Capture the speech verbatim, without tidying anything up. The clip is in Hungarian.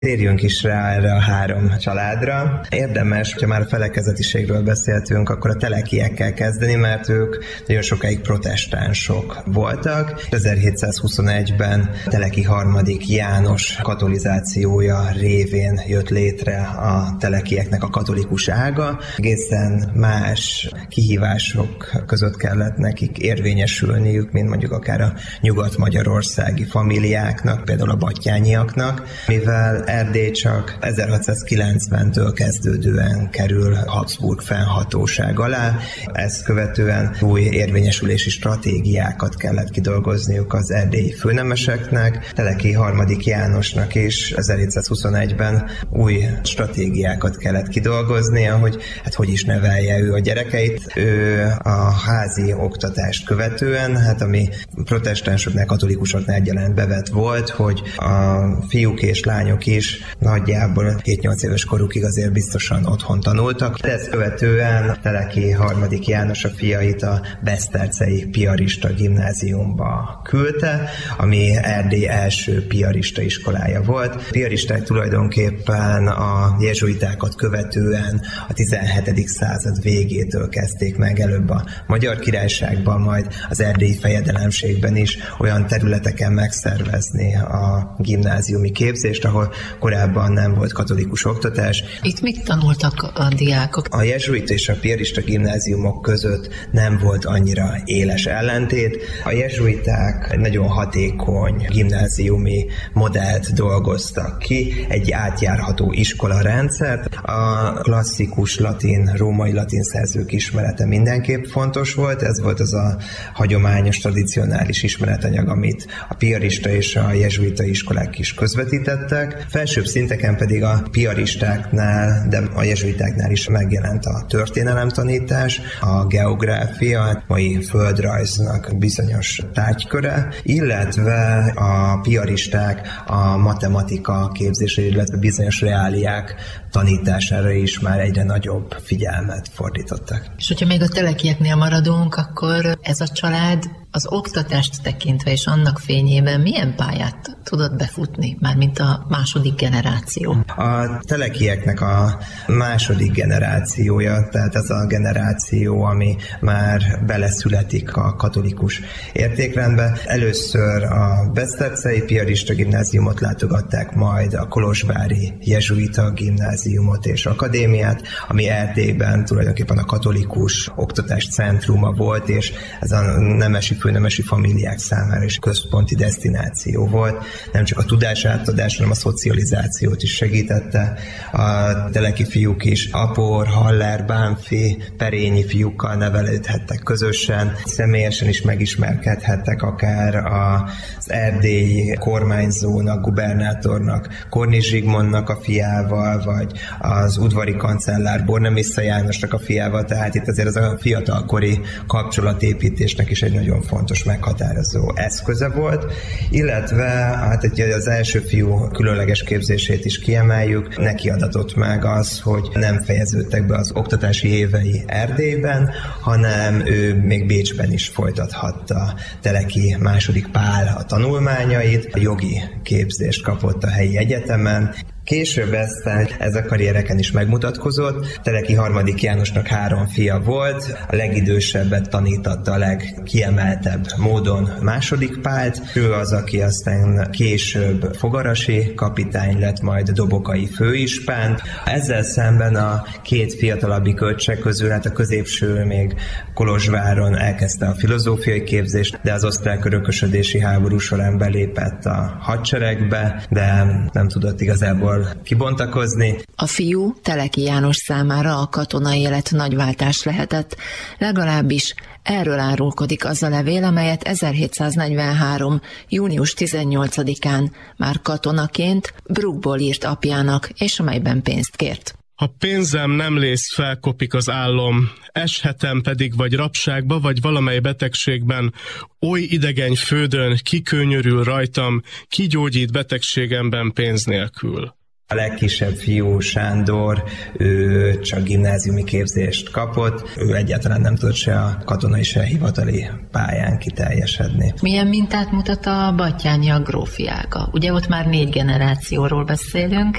Térjünk is rá erre a három családra. Érdemes, hogyha már a felekezetiségről beszéltünk, akkor a telekiekkel kezdeni, mert ők nagyon sokáig protestánsok voltak. ezerhétszázhuszonegyben Teleki harmadik János katolizációja révén jött létre a telekieknek a katolikus ága. Egészen más kihívások között kellett nekik érvényesülniük, mint mondjuk akár a nyugat-magyarországi famíliáknak, például a battyányiaknak, mivel Erdély csak ezerhatszázkilencventől kezdődően kerül Habsburg fennhatóság alá. Ezt követően új érvényesülési stratégiákat kellett kidolgozniuk az erdélyi főnemeseknek. Teleki harmadik Jánosnak is ezerhétszázhuszonegyben új stratégiákat kellett kidolgoznia, hogy hát hogy is nevelje ő a gyerekeit. Ő a házi oktatást követően, hát ami protestánsoknál, katolikusoknál egyaránt bevett volt, hogy a fiúk és lányok is nagyjából hét-nyolc éves korukig azért biztosan otthon tanultak. De ezt követően Teleki harmadik János a fiait a besztercei piarista gimnáziumba küldte, ami Erdély első piarista iskolája volt. A piaristák tulajdonképpen a jezsuitákat követően a tizenhetedik század végétől kezdték meg, előbb a Magyar Királyságban, majd az erdélyi fejedelemségben is olyan területeken megszervezni a gimnáziumi képzést, ahol korábban nem volt katolikus oktatás. Itt mit tanultak a diákok? A jezsuita és a piarista gimnáziumok között nem volt annyira éles ellentét. A jezsuiták egy nagyon hatékony gimnáziumi modellt dolgoztak ki, egy átjárható iskolarendszert. A klasszikus latin, római latin szerzők ismerete mindenképp fontos volt. Ez volt az a hagyományos, tradicionális ismeretanyag, amit a piarista és a jezsuita iskolák is közvetítettek. Felsőbb szinteken pedig a piaristáknál, de a jezsuitáknál is megjelent a történelemtanítás, a geográfia, mai földrajznak bizonyos tárgyköre, illetve a piaristák a matematika képzésére, illetve bizonyos reáliák tanítására is már egyre nagyobb figyelmet fordítottak. És hogyha még a telekieknél maradunk, akkor ez a család az oktatást tekintve és annak fényében milyen pályát tudott befutni, mármint a második generáció? A telekieknek a második generációja, tehát ez a generáció, ami már beleszületik a katolikus értékrendbe. Először a besztercei piarista gimnáziumot látogatták, majd a kolozsvári jezsuita gimnáziumot és akadémiát, ami Erdélyben tulajdonképpen a katolikus oktatás centruma volt, és ez a nemesi, főnemesi famíliák számára is központi desztináció volt. Nem csak a tudásátadás, hanem a szocializációt is segítette. A teleki fiúk is Apor, Haller, Bánfi, Perényi fiúkkal nevelődhettek közösen, személyesen is megismerkedhettek akár az erdélyi kormányzónak, gubernátornak, Kornis Zsigmondnak a fiával, vagy az udvari kancellár Bornemisza Jánosnak a fiával, tehát itt azért az a fiatalkori kapcsolatépítésnek is egy nagyon fontos meghatározó eszköze volt, illetve hát egy az első fiú különleges képzését is kiemeljük, neki adatott meg az, hogy nem fejeződtek be az oktatási évei Erdélyben, hanem ő még Bécsben is folytathatta Teleki második Pál a tanulmányait, a jogi képzést kapott a helyi egyetemen. Később aztán ez a karriereken is megmutatkozott. Teleki harmadik Jánosnak három fia volt, a legidősebbet tanítatta a legkiemeltebb módon második Pált. Ő az, aki aztán később fogarasi kapitány lett, majd dobokai főispánt. Ezzel szemben a két fiatalabbi kölcsek közül, hát a középső még Kolozsváron elkezdte a filozófiai képzést, de az osztrák örökösödési háború során belépett a hadseregbe, de nem tudott igazából kibontakozni. A fiú Teleki János számára a katonai élet nagy váltás lehetett, legalábbis erről árulkodik az a levél, amelyet ezerhétszáznegyvenhárom. június tizennyolcadikán már katonaként Bruckból írt apjának, és amelyben pénzt kért. Ha pénzem nem lész, felkopik az állom, eshetem pedig vagy rabságba, vagy valamely betegségben, oly idegeny földön, ki kőnyörül rajtam, ki gyógyít betegségemben pénz nélkül. A legkisebb fiú, Sándor, ő csak gimnáziumi képzést kapott, ő egyáltalán nem tudott se a katonai, se a hivatali pályán kiteljesedni. Milyen mintát mutat a Batthyániak grófjága? Ugye ott már négy generációról beszélünk,